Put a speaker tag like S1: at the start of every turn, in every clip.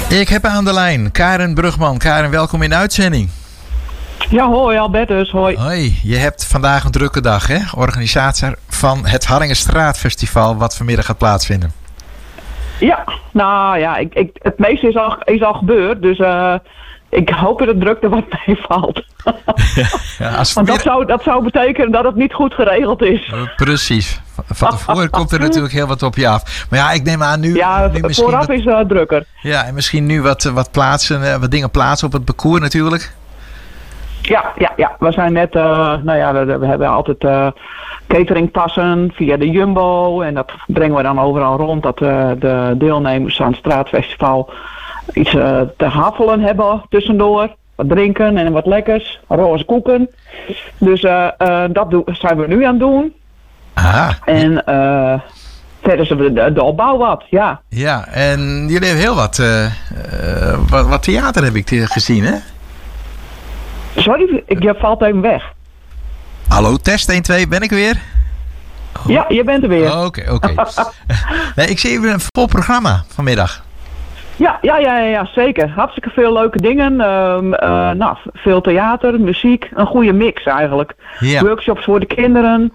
S1: Ik heb aan de lijn Karen Brugman. Karen, welkom in de uitzending.
S2: Ja, hoi Albertus, hoi.
S1: Hoi, je hebt vandaag een drukke dag, hè? Organisator van het Harringerstraatfestival, wat vanmiddag gaat plaatsvinden.
S2: Ja, nou ja, het meeste is al gebeurd, dus ik hoop dat de drukte wat meevalt.
S1: Ja,
S2: Want dat zou betekenen dat het niet goed geregeld is.
S1: Precies. Van tevoren komt er natuurlijk heel wat op je af. Maar ja, ik neem aan nu...
S2: Ja,
S1: nu
S2: vooraf is drukker.
S1: Ja, en misschien nu wat dingen plaatsen op het parcours natuurlijk.
S2: Ja. We zijn net, we hebben altijd cateringpassen via de Jumbo. En dat brengen we dan overal rond. Dat de deelnemers aan het straatfestival iets te haffelen hebben tussendoor. Wat drinken en wat lekkers. Roze koeken. Dus dat zijn we nu aan het doen.
S1: Aha.
S2: En verder is de opbouw wat, ja.
S1: Ja, en jullie hebben heel wat theater heb ik gezien, hè?
S2: Sorry, je valt even weg.
S1: Hallo, test 1, 2, ben ik weer?
S2: Oh. Ja, je bent er weer.
S1: Oké. Nee, ik zie even een vol programma vanmiddag.
S2: Ja, zeker. Hartstikke veel leuke dingen. Veel theater, muziek. Een goede mix eigenlijk.
S1: Ja.
S2: Workshops voor de kinderen.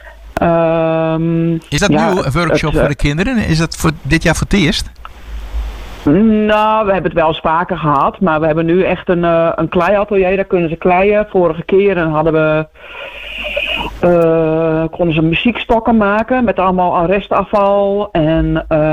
S1: Is dat nieuw, een workshop voor de kinderen? Is dat voor dit jaar voor het eerst?
S2: Nou, we hebben het wel eens vaker gehad. Maar we hebben nu echt een kleiatelier. Daar kunnen ze kleien. Vorige keer hadden we... konden ze muziekstokken maken met allemaal restafval. En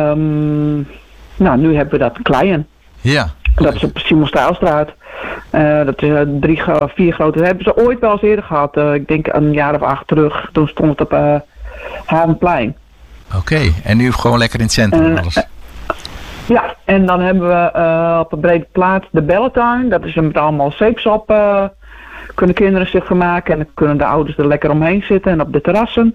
S2: nu hebben we dat kleien.
S1: Ja.
S2: Dat is op Simon Stijlstraat. Dat is 4 grote. Dat hebben ze ooit wel eens eerder gehad. Ik denk een jaar of 8 terug. Toen stond het op Havenplein.
S1: Oké, en nu gewoon lekker in het centrum alles.
S2: Ja, en dan hebben we op een brede plaats de Belletuin. Dat is met allemaal zeepsop. Kunnen kinderen zich vermaken. En dan kunnen de ouders er lekker omheen zitten. En op de terrassen.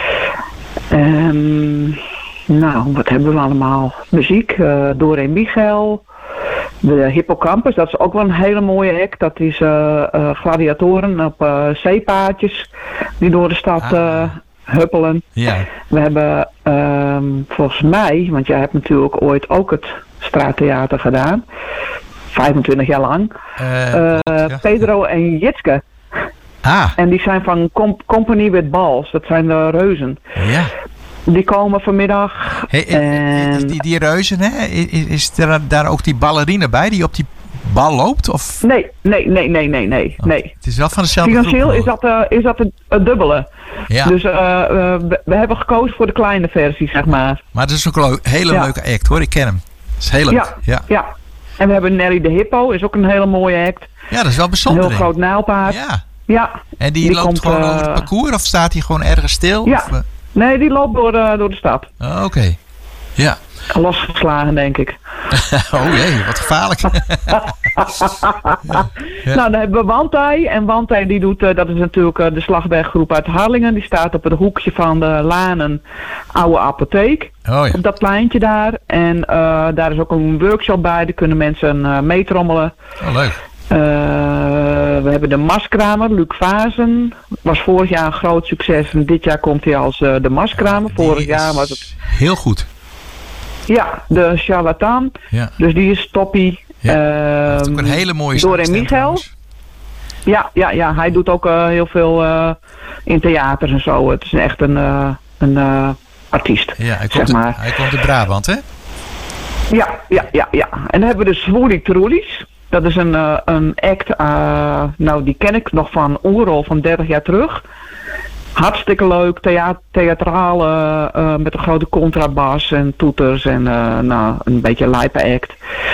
S2: Wat hebben we allemaal? Muziek. Dore en Michael. De Hippocampus, dat is ook wel een hele mooie hek. Dat is gladiatoren op zeepaardjes die door de stad huppelen.
S1: Ja.
S2: We hebben volgens mij, want jij hebt natuurlijk ooit ook het straattheater gedaan. 25 jaar lang. Pedro en Jitske. En die zijn van Company with Balls. Dat zijn de reuzen.
S1: Ja.
S2: Die komen vanmiddag.
S1: Die reuzen, hè? Is er daar ook die ballerine bij die op die bal loopt? Of?
S2: Nee.
S1: Het is wel van dezelfde
S2: Financieel
S1: groep,
S2: is dat het dubbele.
S1: Ja.
S2: Dus we hebben gekozen voor de kleine versie, zeg maar.
S1: Maar het is ook een hele leuke act, hoor. Ik ken hem. Het is heel leuk.
S2: Ja. En we hebben Nelly de Hippo, is ook een hele mooie act.
S1: Ja, dat is wel bijzonder.
S2: Een heel groot nijlpaard.
S1: Ja. En die loopt komt, gewoon over het parcours of staat hij gewoon ergens stil?
S2: Ja.
S1: Of,
S2: Nee, die loopt door de stad.
S1: Oké. Ja.
S2: Losgeslagen, denk ik.
S1: Oh jee, wat gevaarlijk.
S2: Ja. Nou, dan hebben we Wantij. En Wantij die doet, dat is natuurlijk de slagberggroep uit Harlingen. Die staat op het hoekje van de Lanen Oude Apotheek.
S1: Oh ja.
S2: Op dat pleintje daar. En daar is ook een workshop bij. Daar kunnen mensen meetrommelen.
S1: Oh, leuk.
S2: We hebben de Maskramer, Luc Vazen. Was vorig jaar een groot succes. En dit jaar komt hij als de Maskramer. Vorig jaar was het...
S1: Heel goed.
S2: Ja, de Charlatan.
S1: Ja.
S2: Dus die is toppie.
S1: Ja. Dat is ook een hele mooie
S2: Dore en Michael. Ja, hij doet ook heel veel in theaters en zo. Het is echt een artiest.
S1: Ja, hij komt uit Brabant, hè?
S2: Ja. En dan hebben we de Zwoelie Troelies. Dat is een act, die ken ik nog van Oerol van 30 jaar terug. Hartstikke leuk, theatrale, met een grote contrabas en toeters en een beetje lijpe act.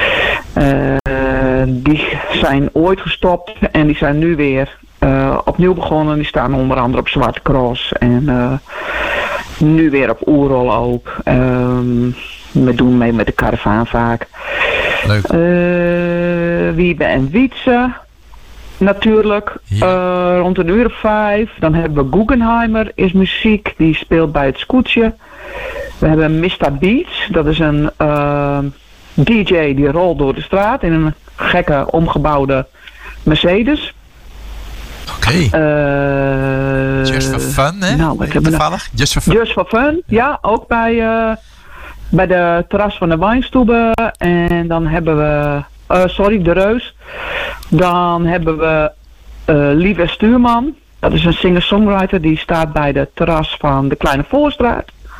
S2: Die zijn ooit gestopt en die zijn nu weer opnieuw begonnen. Die staan onder andere op Zwarte Cross en nu weer op Oerol ook. We doen mee met de karavaan vaak.
S1: Leuk.
S2: Wiebe en Wietse. Natuurlijk. Ja. Rond 5:00. Dan hebben we Guggenheimer. Is muziek. Die speelt bij het Scootje. We hebben Mr. Beats. Dat is een DJ die rolt door de straat. In een gekke omgebouwde Mercedes.
S1: Oké. Just for fun, hè?
S2: Nou, wat hebben we nog?
S1: Just for fun.
S2: Just for fun. Ja, ook bij bij de terras van de Wijnstube. En dan hebben we... de Reus. Dan hebben we Lieve Stuurman. Dat is een singer-songwriter. Die staat bij de terras van de Kleine Voorstraat.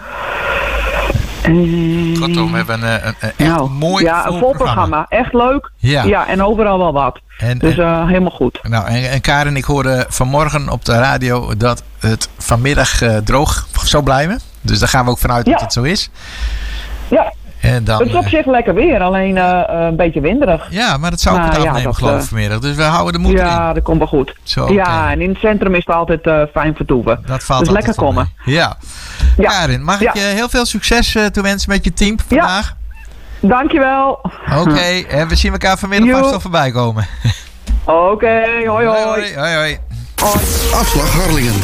S1: Kortom, we hebben een echt mooi
S2: ja, een vol programma. Echt leuk. Ja, en overal wel wat. Dus helemaal goed.
S1: Nou, en Karin, ik hoorde vanmorgen op de radio dat het vanmiddag droog zou blijven. Dus daar gaan we ook vanuit dat het zo is.
S2: Ja.
S1: En dan,
S2: het is op zich lekker weer, alleen een beetje winderig.
S1: Ja, maar dat zou ik het afnemen geloof ik vanmiddag. Dus we houden de moed erin.
S2: Ja, dat komt wel goed.
S1: Zo,
S2: ja, en in het centrum is het altijd fijn vertoeven.
S1: Dat valt
S2: dus lekker komen.
S1: Ja. Karin, mag ik je heel veel succes toewensen met je team vandaag?
S2: Ja, dankjewel.
S1: Oké, en we zien elkaar vanmiddag vast al voorbij komen.
S2: Oké, hoi hoi.
S1: Hoi.
S3: Afslag Harlingen.